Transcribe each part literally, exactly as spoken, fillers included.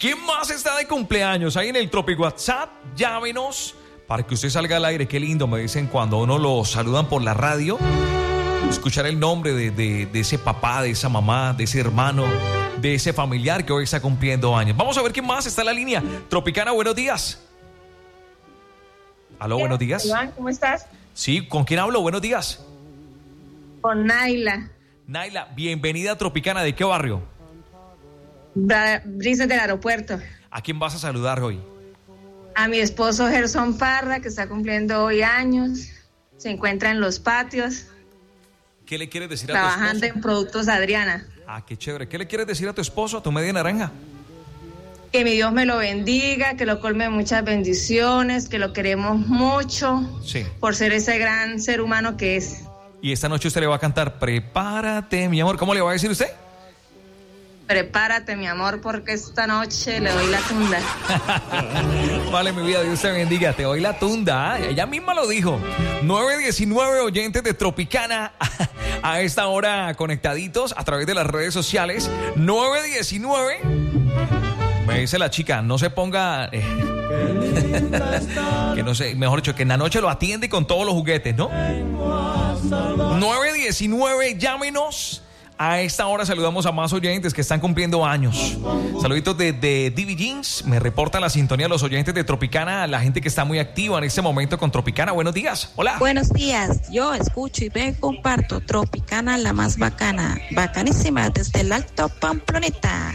¿Quién más está de cumpleaños? Ahí en el Tropi WhatsApp, llámenos para que usted salga al aire. Qué lindo, me dicen cuando uno lo saludan por la radio. Escuchar el nombre de, de, de ese papá, de esa mamá, de ese hermano, de ese familiar que hoy está cumpliendo años. Vamos a ver quién más está en la línea. Tropicana, buenos días. Aló, buenos días. Iván, ¿cómo estás? Sí, ¿con quién hablo? Buenos días. Con Naila. Naila, bienvenida a Tropicana. ¿De qué barrio? Bra- Brisas del aeropuerto. ¿A quién vas a saludar hoy? A mi esposo Gerson Parra, que está cumpliendo hoy años. Se encuentra en los patios. ¿Qué le quieres decir a tu esposo? Trabajando en Productos Adriana. Ah, qué chévere. ¿Qué le quieres decir a tu esposo, a tu media naranja? Que mi Dios me lo bendiga, que lo colme de muchas bendiciones, que lo queremos mucho. Sí. Por ser ese gran ser humano que es. Y esta noche usted le va a cantar Prepárate, mi amor. ¿Cómo le va a decir usted? Prepárate, mi amor, porque esta noche le doy la tunda. Vale, mi vida, Dios te bendiga. Te doy la tunda. ¿eh? Ella misma lo dijo. nueve diecinueve oyentes de Tropicana a esta hora conectaditos a través de las redes sociales. nueve diecinueve. Me dice la chica, no se ponga... Eh, que no sé, mejor dicho, que en la noche lo atiende con todos los juguetes, ¿no? nueve diecinueve, llámenos. A esta hora saludamos a más oyentes que están cumpliendo años. Saluditos de, de D V Jeans. Me reporta la sintonía de los oyentes de Tropicana, la gente que está muy activa en este momento con Tropicana. Buenos días. Hola. Buenos días. Yo escucho y me comparto Tropicana, la más bacana. Bacanísima desde el Alto Pamploneta.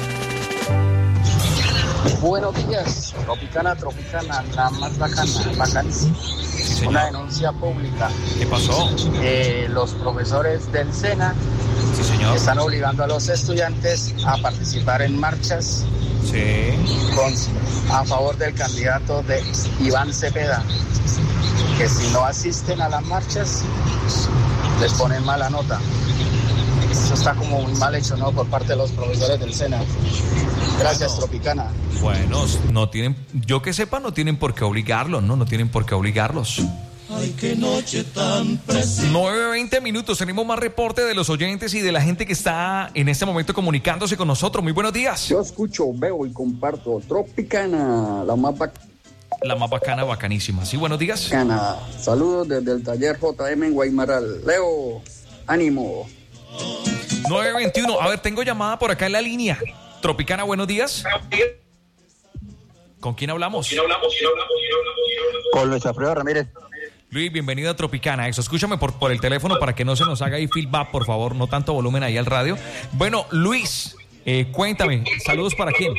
Buenos días, Tropicana, Tropicana, la más bacana, bacanísima. Sí, una denuncia pública. ¿Qué pasó? Eh, los profesores del SENA Sí, señor. están obligando a los estudiantes a participar en marchas Sí. con, a favor del candidato de Iván Cepeda, que si no asisten a las marchas les ponen mala nota. Eso está como muy mal hecho, ¿no? Por parte de los profesores del SENA. Gracias, Bueno. Tropicana. Bueno, no tienen, yo que sepa, no tienen por qué obligarlos, ¿no? No tienen por qué obligarlos. Ay, qué noche tan preciosa. nueve veinte minutos, tenemos más reporte de los oyentes y de la gente que está en este momento comunicándose con nosotros. Muy buenos días. Yo escucho, veo y comparto Tropicana, la más La más bacana, bacanísima. Sí, buenos días. bacana. Saludos desde el taller J M en Guaymaral. Leo, ánimo. nueve veintiuno, a ver, tengo llamada por acá en la línea. Tropicana, buenos días. ¿Con quién hablamos? Con Luis Alfredo Ramírez. Luis, bienvenido a Tropicana. Eso, escúchame por, por el teléfono para que no se nos haga ahí feedback, por favor, no tanto volumen ahí al radio. Bueno, Luis, eh, cuéntame, saludos para quién.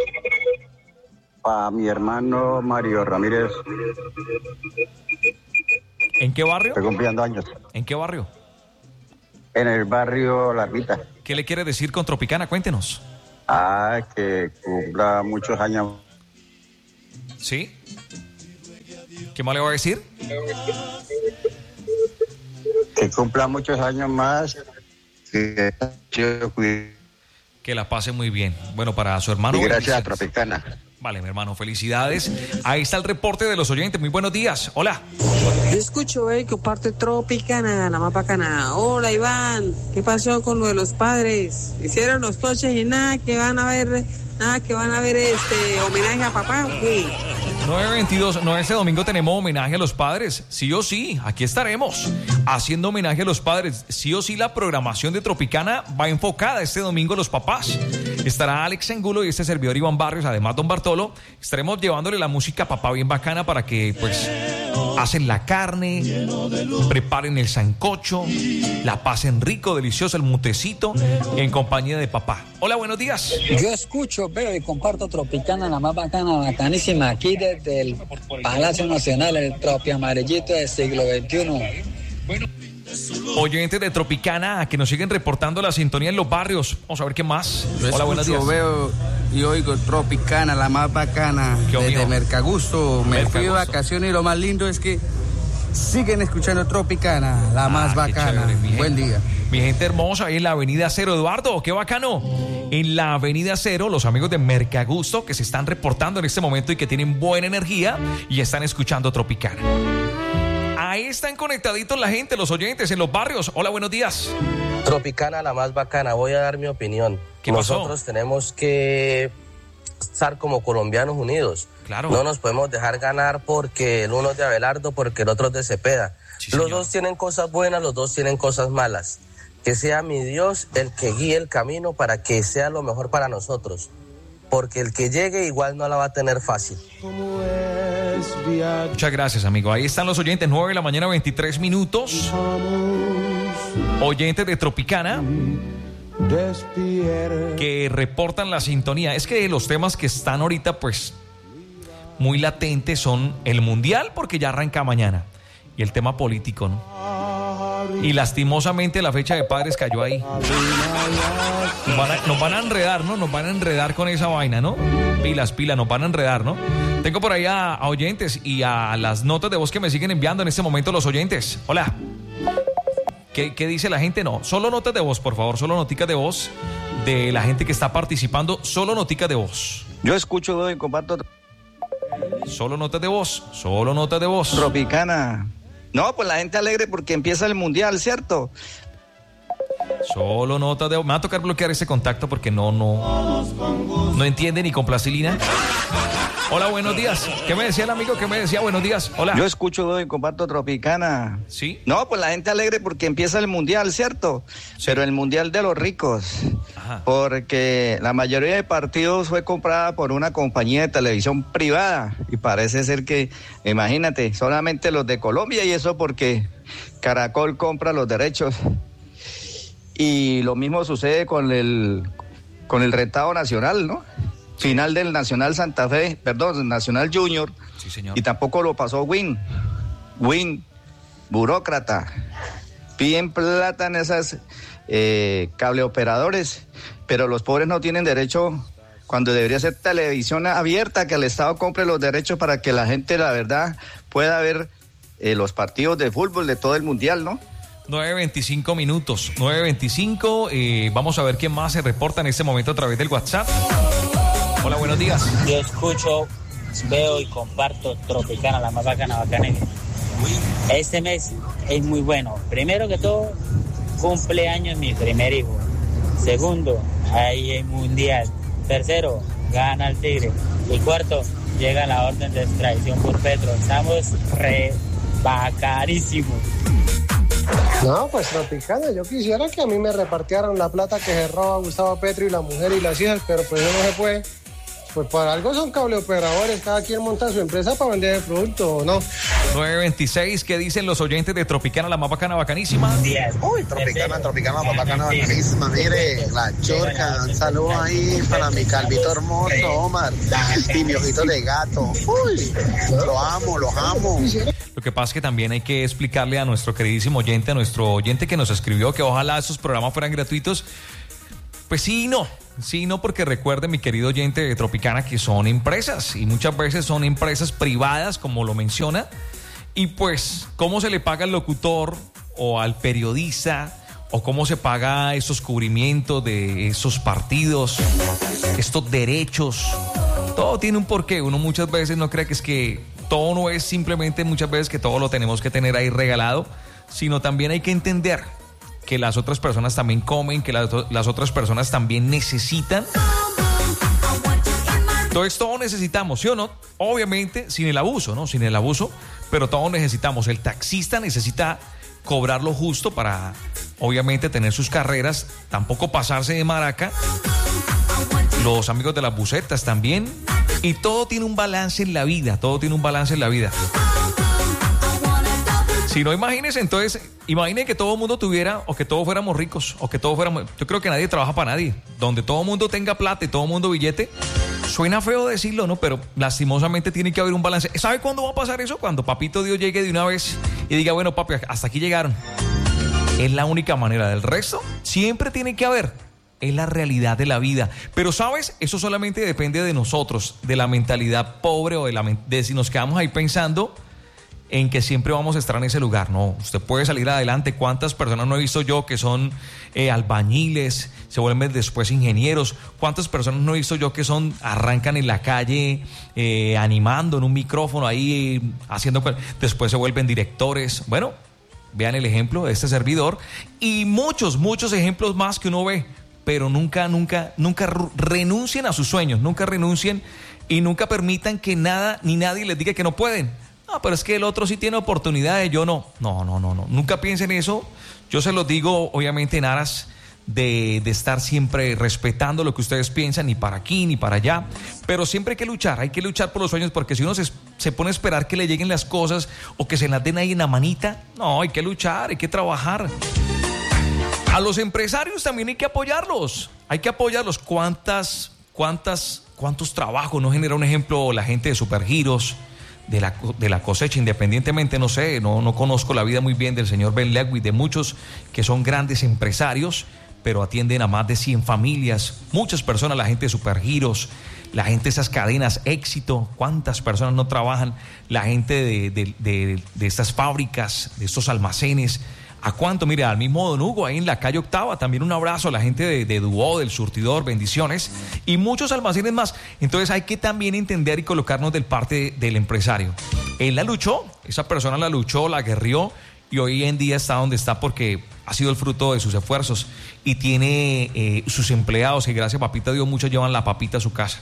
Para mi hermano Mario Ramírez, ¿En qué barrio? estoy cumpliendo años. ¿En qué barrio? En el barrio La Ermita. ¿Qué le quiere decir con Tropicana? Cuéntenos. Ah, que cumpla muchos años. ¿Sí? ¿Qué más le va a decir? Que cumpla muchos años más. Que, Que la pase muy bien. Bueno, para su hermano. y gracias a bendiciones. Tropicana. Vale, mi hermano, felicidades. Ahí está el reporte de los oyentes. Muy buenos días. Hola. Yo escucho, eh, que parte Tropicana, la más bacana. Hola, Iván, ¿qué pasó con lo de los padres? Hicieron los coches y nada, que van a ver, nada, que van a ver este homenaje a papá. Sí. nueve veintidós, no, este domingo tenemos homenaje a los padres. Sí o sí, aquí estaremos haciendo homenaje a los padres. Sí o sí, la programación de Tropicana va enfocada este domingo a los papás. Estará Alex Angulo y este servidor Iván Barrios, además Don Bartolo. Estaremos llevándole la música a papá bien bacana para que, pues, hacen la carne, preparen el sancocho, la pasen rico, delicioso, el mutecito, en compañía de papá. Hola, buenos días. Yo escucho, veo y comparto Tropicana, la más bacana, bacanísima, aquí desde el Palacio Nacional, el Tropi Amarillito del siglo veintiuno. Oyentes de Tropicana que nos siguen reportando la sintonía en los barrios. Vamos a ver qué más. Yo Hola, buenos días. escucho, veo y oigo Tropicana, la más bacana, ¿Qué desde omió? Mercagusto. Me Mercagusto. fui de vacaciones y lo más lindo es que siguen escuchando Tropicana, la Ah, más qué bacana. chévere, mi Buen gente. día. Mi gente hermosa, ahí en la Avenida Cero, Eduardo, qué bacano. En la Avenida Cero, los amigos de Mercagusto que se están reportando en este momento y que tienen buena energía y están escuchando Tropicana. Ahí están conectaditos la gente, los oyentes en los barrios. Hola, buenos días. Tropicana, la más bacana. Voy a dar mi opinión. ¿Qué pasó? Nosotros tenemos que estar como colombianos unidos. Claro. No nos podemos dejar ganar porque el uno es de Abelardo, porque el otro es de Cepeda. Sí, los señor. dos tienen cosas buenas, los dos tienen cosas malas. Que sea mi Dios el que guíe el camino para que sea lo mejor para nosotros. Porque el que llegue igual no la va a tener fácil. Muchas gracias, amigo. Ahí están los oyentes, nueve de la mañana, veintitrés minutos. Oyentes de Tropicana que reportan la sintonía. Es que los temas que están ahorita, pues, muy latentes son el Mundial, porque ya arranca mañana, y el tema político, ¿no? Y lastimosamente la fecha de padres cayó ahí. Nos van, a, nos van a enredar, ¿no? Nos van a enredar con esa vaina, ¿no? Pilas, pilas, nos van a enredar, ¿no? Tengo por ahí a, a oyentes y a las notas de voz que me siguen enviando en este momento los oyentes. Hola. ¿Qué, qué dice la gente? No, solo notas de voz, por favor, solo noticas de voz de la gente que está participando, solo noticas de voz. Yo escucho, doy y comparto. Solo notas de voz, solo notas de voz. Tropicana. No, pues la gente alegre porque empieza el mundial, ¿cierto? Solo notas de voz. Me va a tocar bloquear ese contacto porque no, no, no entiende ni con plastilina. Hola, buenos días. ¿Qué me decía el amigo? ¿Qué me decía? Buenos días. Hola. Yo escucho, doy y comparto Tropicana. ¿Sí? No, pues la gente alegre porque empieza el mundial, ¿cierto? Sí. Pero el mundial de los ricos. Ajá. Porque la mayoría de partidos fue comprada por una compañía de televisión privada. Y parece ser que, imagínate, solamente los de Colombia, y eso porque Caracol compra los derechos. Y lo mismo sucede con el, con el rentado nacional, ¿no? Final del Nacional Santa Fe, perdón, Nacional Junior. Sí, señor. Y tampoco lo pasó Win. Win, burócrata. Piden plata en esas eh, cableoperadores, pero los pobres no tienen derecho, cuando debería ser televisión abierta, que el Estado compre los derechos para que la gente, la verdad, pueda ver eh, los partidos de fútbol de todo el mundial, ¿no? nueve veinticinco minutos, nueve veinticinco. Eh, vamos a ver quién más se reporta en este momento a través del WhatsApp. Hola, buenos días. Yo escucho, veo y comparto Tropicana, la más bacana, bacana. Este mes es muy bueno. Primero que todo, cumpleaños mi primer hijo. Segundo, hay el mundial. Tercero, gana el Tigre. Y cuarto, llega la orden de extradición por Petro. Estamos re bacanísimos. No, pues Tropicana, yo quisiera que a mí me repartieran la plata que se roba Gustavo Petro y la mujer y las hijas, pero pues eso no se puede. Pues por algo son cableoperadores, cada quien monta su empresa para vender el producto, ¿o no? nueve veintiséis, ¿qué dicen los oyentes de Tropicana, la más bacana, bacanísima? Uy, Tropicana, Tropicana, la más bacana, bacanísima. Mire, la chorca, un saludo ahí para mi calvito hermoso, Omar, y mi ojito de gato. Uy, lo amo, los amo. Lo que pasa es que también hay que explicarle a nuestro queridísimo oyente, a nuestro oyente que nos escribió, que ojalá esos programas fueran gratuitos. Pues sí y no, sí y no, porque recuerde, mi querido oyente de Tropicana, que son empresas, y muchas veces son empresas privadas, como lo menciona, y pues, ¿cómo se le paga al locutor o al periodista, o cómo se paga esos cubrimientos de esos partidos, estos derechos? Todo tiene un porqué. Uno muchas veces no cree que es que todo no es simplemente muchas veces que todo lo tenemos que tener ahí regalado, sino también hay que entender que las otras personas también comen, que las, las otras personas también necesitan. Entonces todos necesitamos, ¿sí o no? Obviamente sin el abuso, ¿no? Sin el abuso, pero todos necesitamos. El taxista necesita cobrar lo justo para, obviamente, tener sus carreras, tampoco pasarse de maraca. Los amigos de las bucetas también. Y todo tiene un balance en la vida, todo tiene un balance en la vida. Si no, imagínense, entonces, imaginen que todo el mundo tuviera, o que todos fuéramos ricos, o que todos fuéramos, yo creo que nadie trabaja para nadie, donde todo el mundo tenga plata y todo el mundo billete. Suena feo decirlo, ¿no? Pero lastimosamente tiene que haber un balance. ¿Sabe cuándo va a pasar eso? Cuando Papito Dios llegue de una vez y diga, bueno, papi, hasta aquí llegaron. Es la única manera. Del resto, siempre tiene que haber. Es la realidad de la vida. Pero, ¿sabes? Eso solamente depende de nosotros, de la mentalidad pobre o de, la, de si nos quedamos ahí pensando en que siempre vamos a estar en ese lugar. No, usted puede salir adelante. ¿Cuántas personas no he visto yo que son eh, albañiles, se vuelven después ingenieros? ¿Cuántas personas no he visto yo que son, arrancan en la calle eh, animando en un micrófono ahí, eh, haciendo, después se vuelven directores? Bueno, vean el ejemplo de este servidor y muchos, muchos ejemplos más que uno ve. pero nunca, nunca, nunca renuncien a sus sueños, nunca renuncien y nunca permitan que nada ni nadie les diga que no pueden. Ah, pero es que el otro sí tiene oportunidades, yo no. No, no, no, no. Nunca piensen eso. Yo se los digo, obviamente, en aras de, de estar siempre respetando lo que ustedes piensan, ni para aquí, ni para allá. Pero siempre hay que luchar, hay que luchar por los sueños, porque si uno se, se pone a esperar que le lleguen las cosas o que se las den ahí en la manita, no, hay que luchar, hay que trabajar. A los empresarios también hay que apoyarlos. Hay que apoyarlos. ¿Cuántas, cuántas, cuántos trabajos nos genera, un ejemplo, la gente de Supergiros? De la, de la cosecha, independientemente, no sé, no, no conozco la vida muy bien del señor Ben Lewis, de muchos que son grandes empresarios, pero atienden a más de cien familias, muchas personas, la gente de Supergiros, la gente de esas cadenas Éxito, cuántas personas no trabajan, la gente de, de, de, de estas fábricas, de estos almacenes. ¿A cuánto? Mire, al mismo Don Hugo, ahí en la calle Octava, también un abrazo a la gente de, de Duo, del Surtidor, bendiciones, y muchos almacenes más. Entonces hay que también entender y colocarnos del parte del empresario. Él la luchó, esa persona la luchó, la guerrió, y hoy en día está donde está porque ha sido el fruto de sus esfuerzos, y tiene eh, sus empleados, y gracias a papita Dios, muchos llevan la papita a su casa.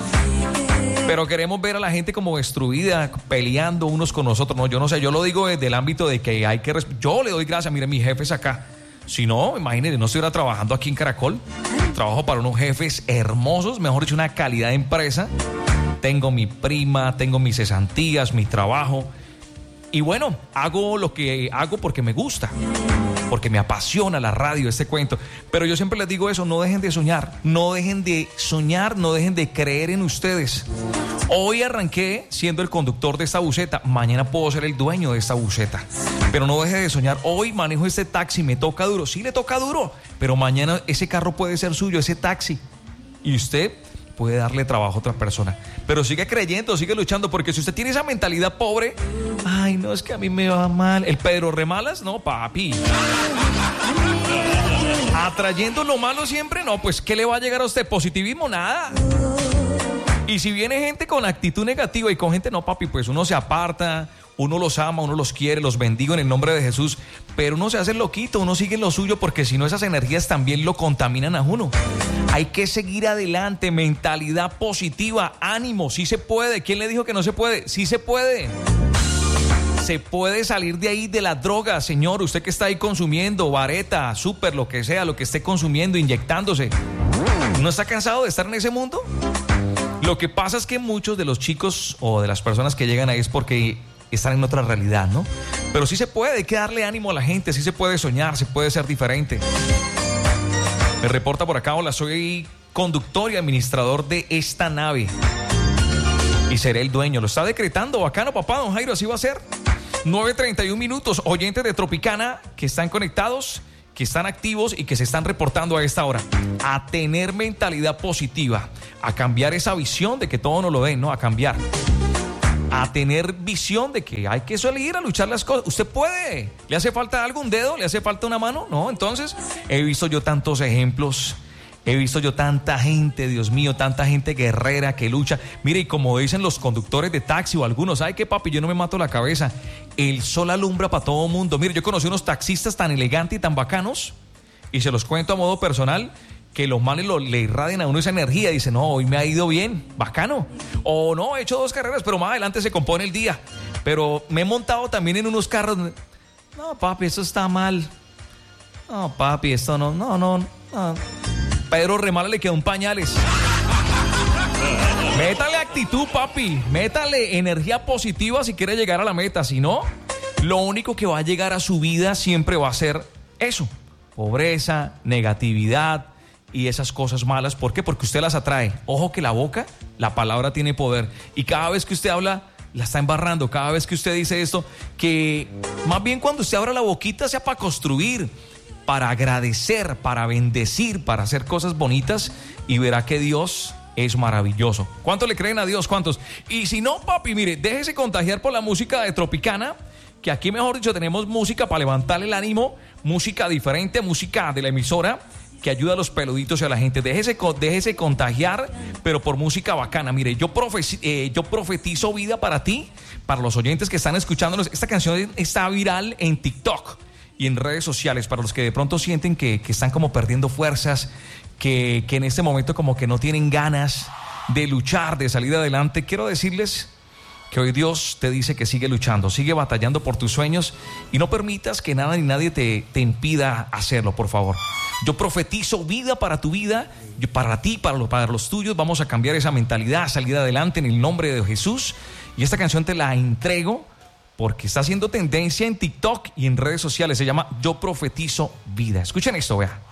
Pero queremos ver a la gente como destruida, peleando unos con nosotros. No, yo no sé, yo lo digo desde el ámbito de que hay que... Resp- yo le doy gracias, miren, mis jefes acá. Si no, imagínense, no estuviera trabajando aquí en Caracol. Trabajo para unos jefes hermosos, mejor dicho, una calidad de empresa. Tengo mi prima, tengo mis cesantías, mi trabajo. Y bueno, hago lo que hago porque me gusta, porque me apasiona la radio, este cuento. Pero yo siempre les digo eso, no dejen de soñar, no dejen de soñar, no dejen de creer en ustedes. Hoy arranqué siendo el conductor de esta buseta, mañana puedo ser el dueño de esta buseta. Pero no deje de soñar, hoy manejo este taxi, me toca duro, sí le toca duro, pero mañana ese carro puede ser suyo, ese taxi. Y usted puede darle trabajo a otra persona. Pero sigue creyendo, sigue luchando, porque si usted tiene esa mentalidad pobre, ay, no, es que a mí me va mal. El Pedro Remalas, no, papi. Atrayendo lo malo siempre, no, pues ¿qué le va a llegar a usted? Positivismo, nada. Y si viene gente con actitud negativa y con gente, no, papi, pues uno se aparta, uno los ama, uno los quiere, los bendigo en el nombre de Jesús, pero uno se hace loquito, uno sigue lo suyo, porque si no, esas energías también lo contaminan a uno. Hay que seguir adelante, mentalidad positiva, ánimo, sí se puede. ¿Quién le dijo que no se puede? Sí se puede. Se puede salir de ahí, de la droga, señor. Usted que está ahí consumiendo, vareta, súper, lo que sea, lo que esté consumiendo, inyectándose. ¿No está cansado de estar en ese mundo? Lo que pasa es que muchos de los chicos o de las personas que llegan ahí es porque están en otra realidad, ¿no? Pero sí se puede, hay que darle ánimo a la gente, sí se puede soñar, se puede ser diferente. Me reporta por acá, hola, soy conductor y administrador de esta nave y seré el dueño. Lo está decretando, bacano, papá, don Jairo, así va a ser. nueve treinta y un minutos, oyentes de Tropicana que están conectados, que están activos y que se están reportando a esta hora. A tener mentalidad positiva, a cambiar esa visión de que todo nos lo den, ¿no? A cambiar. A tener visión de que hay que salir a luchar las cosas. Usted puede. ¿Le hace falta algo, un dedo? ¿Le hace falta una mano? No, entonces he visto yo tantos ejemplos. He visto yo tanta gente, Dios mío, tanta gente guerrera que lucha. Mire, y como dicen los conductores de taxi o algunos, ¿sabe qué, papi? Yo no me mato la cabeza. El sol alumbra para todo el mundo. Mire, yo conocí unos taxistas tan elegantes y tan bacanos, y se los cuento a modo personal, que los males lo, le irradian a uno esa energía. Dice, no, hoy me ha ido bien, bacano. O no, he hecho dos carreras, pero más adelante se compone el día. Pero me he montado también en unos carros donde, no, papi, esto está mal. No, papi, esto no, no, no, no. Pedro Remala le quedó un pañales. Métale actitud, papi. Métale energía positiva si quiere llegar a la meta. Si no, lo único que va a llegar a su vida siempre va a ser eso. Pobreza, negatividad y esas cosas malas. ¿Por qué? Porque usted las atrae. Ojo que la boca, la palabra tiene poder. Y cada vez que usted habla, la está embarrando. Cada vez que usted dice esto, que más bien cuando usted abra la boquita sea para construir, para agradecer, para bendecir, para hacer cosas bonitas, y verá que Dios es maravilloso. ¿Cuántos le creen a Dios? ¿Cuántos? Y si no, papi, mire, déjese contagiar por la música de Tropicana, que aquí, mejor dicho, tenemos música para levantar el ánimo, música diferente, música de la emisora que ayuda a los peluditos y a la gente. Déjese, déjese contagiar, pero por música bacana. Mire, yo, profe- eh, yo profetizo vida para ti, para los oyentes que están escuchándonos. Esta canción está viral en TikTok y en redes sociales, para los que de pronto sienten que, que están como perdiendo fuerzas, que, que en este momento como que no tienen ganas de luchar, de salir adelante, quiero decirles que hoy Dios te dice que sigue luchando, sigue batallando por tus sueños y no permitas que nada ni nadie te, te impida hacerlo, por favor. Yo profetizo vida para tu vida, para ti, para los, para los tuyos. Vamos a cambiar esa mentalidad, a salir adelante en el nombre de Jesús. Y esta canción te la entrego porque está haciendo tendencia en TikTok y en redes sociales. Se llama Yo Profetizo Vida. Escuchen esto, vea.